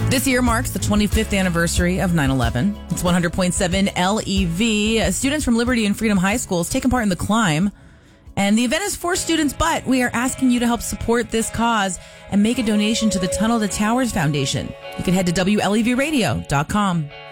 This year marks the 25th anniversary of 9/11. It's 100.7 LEV. Students from Liberty and Freedom High Schools taking part in the climb. And the event is for students, but we are asking you to help support this cause and make a donation to the Tunnel to Towers Foundation. You can head to WLEVradio.com.